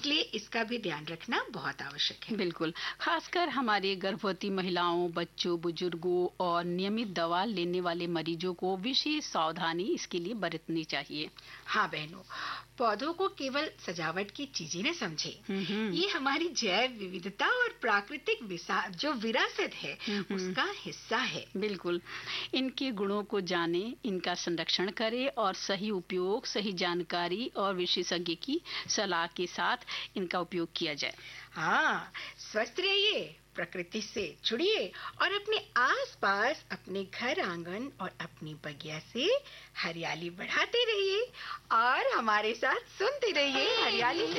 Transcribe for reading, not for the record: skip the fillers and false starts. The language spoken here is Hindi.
इसलिए इसका भी ध्यान रखना बहुत आवश्यक है। बिल्कुल, खासकर हमारे गर्भवती महिलाओं, बच्चों, बुजुर्गों और नियमित दवा लेने वाले मरीजों को विशेष सावधानी इसके लिए बरतनी चाहिए। हाँ बहनों, पौधों को केवल सजावट की चीजें न समझें। हम्म। ये हमारी जैव विविधता और प्राकृतिक जो विरासत है उसका हिस्सा है। बिल्कुल, इनके गुणों को जानें, इनका संरक्षण करें और सही उपयोग, सही जानकारी और विशेषज्ञ की सलाह के साथ इनका उपयोग किया जाए। हाँ, स्वस्थ रहिए, प्रकृति से जुड़िए और अपने आसपास, अपने घर आंगन और अपनी बगिया से हरियाली बढ़ाते रहिए और हमारे साथ सुनते रहिए हरियाली से